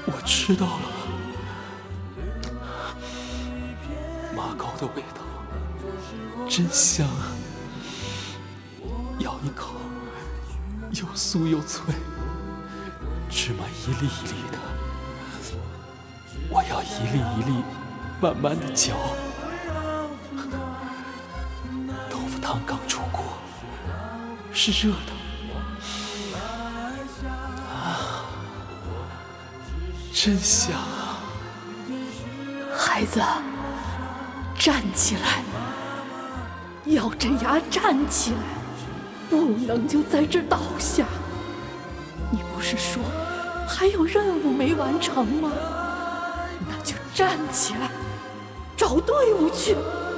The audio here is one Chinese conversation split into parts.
我吃到了马糕的味道，真香啊！咬一口，又酥又脆，芝麻一粒一粒的，我要一粒一粒慢慢的嚼。豆腐汤刚出锅，是热的。真香啊！ 孩子，站起来，咬着牙站起来，不能就在这倒下。你不是说还有任务没完成吗？那就站起来，找队伍去。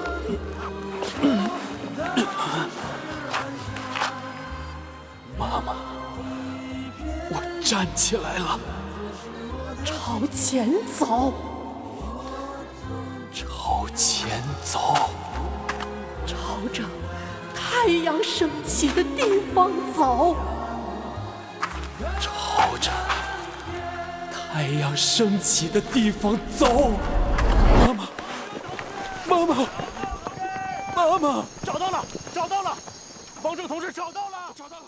妈妈，我站起来了。 朝前走， 朝前走， 朝着太阳升起的地方走， 朝着太阳升起的地方走。妈妈，妈妈，妈妈， 找到了，找到了，王正同志找到了，找到了。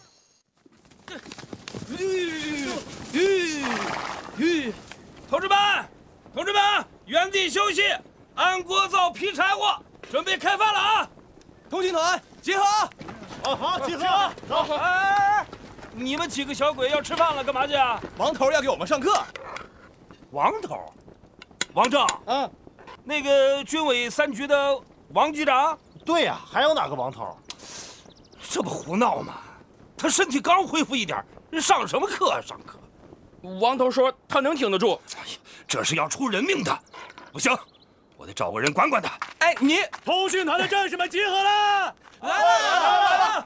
同志们，同志们，原地休息，按锅灶劈柴火，准备开饭了啊！ 同行团集合！好，集合！走！ 哎，你们几个小鬼要吃饭了，干嘛去啊？ 王头要给我们上课。 王头，王正，那个军委3局的王局长。 对呀，还有哪个王头？ 这不胡闹吗？他身体刚恢复一点，上什么课啊？上课。 王头说他能挺得住。 哎呀，这是要出人命的，不行，我得找个人管管他。 哎，你通讯团的战士们集合了！ 来！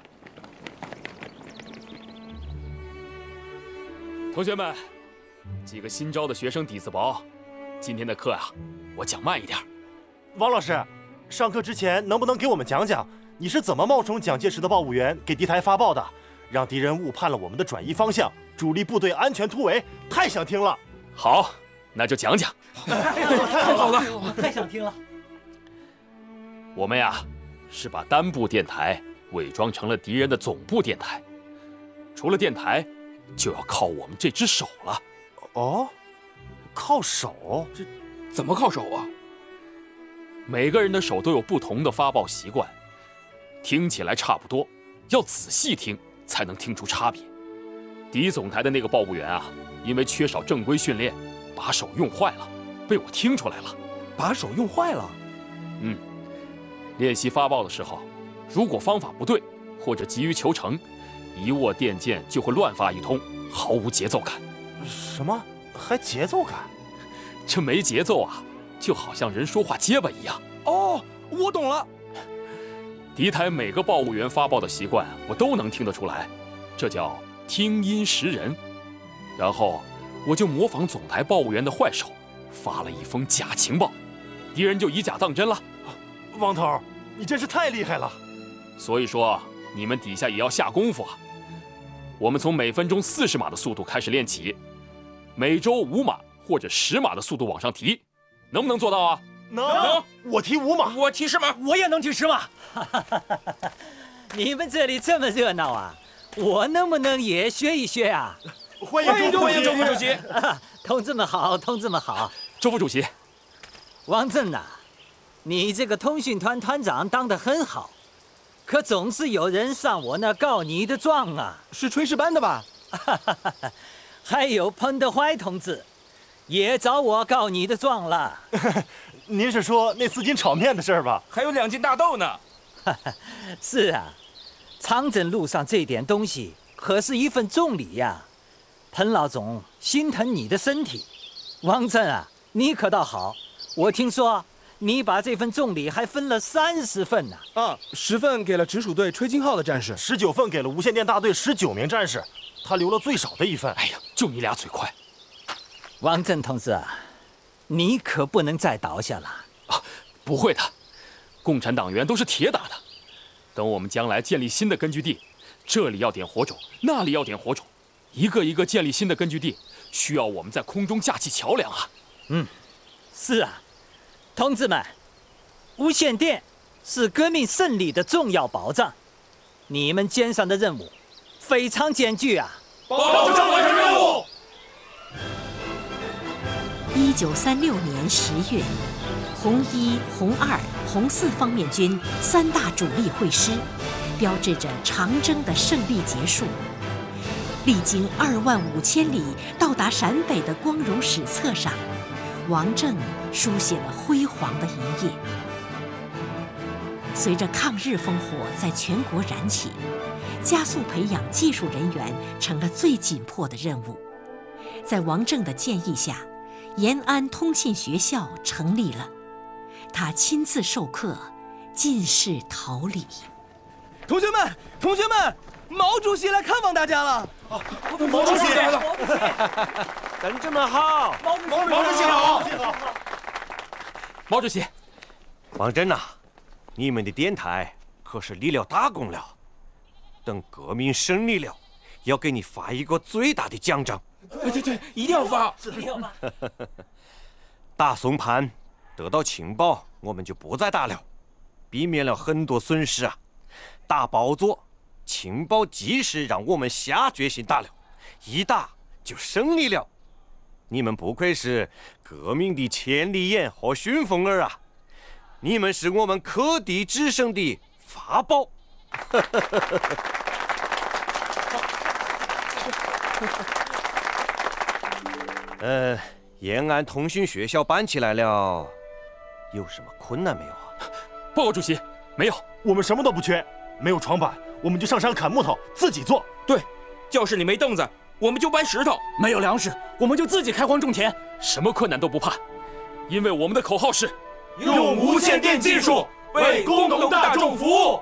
同学们，几个新招的学生底子薄，今天的课啊，我讲慢一点。 王老师，上课之前能不能给我们讲讲你是怎么冒充蒋介石的报务员给敌台发报的，让敌人误判了我们的转移方向，主力部队安全突围？太想听了。 好，那就讲讲。 太好了， 我太想听了。 我们呀，是把单部电台伪装成了敌人的总部电台，除了电台，就要靠我们这只手了。 哦，靠手？ 这怎么靠手啊？ 每个人的手都有不同的发报习惯，听起来差不多，要仔细听才能听出差别。敌总台的那个报务员啊，因为缺少正规训练，把手用坏了，被我听出来了。 把手用坏了？ 练习发报的时候，如果方法不对，或者急于求成，一握电键就会乱发一通，毫无节奏感。 什么？还节奏感？ 这没节奏啊，就好像人说话结巴一样。 哦，我懂了。 敌台每个报务员发报的习惯，我都能听得出来，这叫听音识人。然后我就模仿总台报务员的坏手，发了一封假情报，敌人就以假当真了。 王头，你真是太厉害了。 所以说，你们底下也要下功夫啊。我们从每分钟40码的速度开始练起，每周5码或者10码的速度往上提，能不能做到啊？ 能。我提5码， 我提10码， 我也能提10码。你们这里这么热闹啊，我能不能也学一学啊？ 欢迎周副主席。 同志们好，同志们好。 周副主席， 王震呐，你这个通讯团团长当得很好，可总是有人上我那告你的状啊。 是炊事班的吧？ 还有彭德怀同志，也找我告你的状了。 您是说那4斤炒面的事儿吧？ 还有2斤大豆呢。 是啊，长征路上这点东西可是一份重礼呀。彭老总心疼你的身体，王震啊，你可倒好，我听说你把这份重礼还分了30份呢。 10份给了直属队吹金号的战士 ，19份给了无线电大队19名战士，他留了最少的1份。 哎呀，就你俩嘴快。 王震同志啊，你可不能再倒下了啊！不会的，共产党员都是铁打的。等我们将来建立新的根据地，这里要点火种，那里要点火种，一个一个建立新的根据地， 需要我们在空中架起桥梁啊。 是啊，同志们，无线电是革命胜利的重要保障。你们肩上的任务非常艰巨啊！ 保证完成任务。 1936年10月，红一、红二、红四方面军3大主力会师，标志着长征的胜利结束。历经25000里到达陕北的光荣史册上，王震书写了辉煌的一页。随着抗日烽火在全国燃起，加速培养技术人员成了最紧迫的任务。在王震的建议下，延安通信学校成立了，他亲自授课，进士桃李。 同学们，毛主席来看望大家了。 毛主席来了， 同志们好， 毛主席好。 毛主席， 王震呐，你们的电台可是立了大功了。等革命胜利了，要给你发一个最大的奖章。 对，一定要发。 打松潘得到情报，我们就不再打了，避免了很多损失啊。打包座，情报及时让我们下决心打了，一打就胜利了。你们不愧是革命的千里眼和旋风耳啊！你们是我们克敌制胜的法宝。延安通讯学校办起来了，有什么困难没有啊？ 报告主席，没有。 我们什么都不缺，没有床板，我们就上山砍木头，自己做。 对，教室里没凳子，我们就搬石头。 没有粮食，我们就自己开荒种田。 什么困难都不怕，因为我们的口号是用无线电技术为工农大众服务。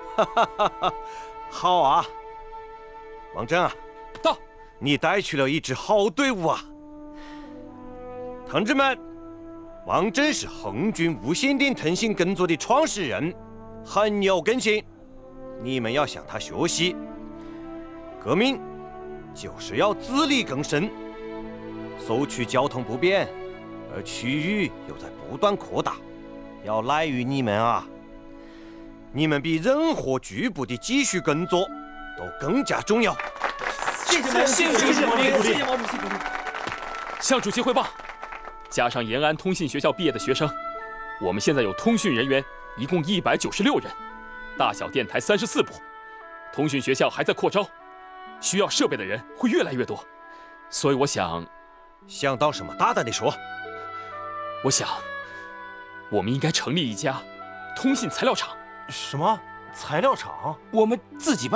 好啊，王震啊， 到， 你带去了一支好队伍啊！同志们，王震是红军无线电通信工作的创始人，很有根性，你们要向他学习。革命就是要自力更生，苏区交通不便，而区域又在不断扩大，要赖于你们啊！你们比任何局部的技术工作都更加重要。 谢谢毛主席鼓励。 向主席汇报。加上延安通信学校毕业的学生，我们现在有通讯人员一共196人，大小电台34部，通讯学校还在扩招，需要设备的人会越来越多，所以我想到什么大胆地说。 我想，我们应该成立一家通信材料厂。 什么材料厂？ 我们自己办。